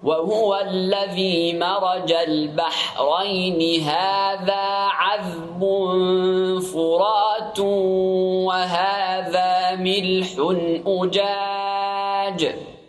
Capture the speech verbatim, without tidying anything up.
وهو الذي مرج البحرين هذا عذب فرات وهذا ملح أجاج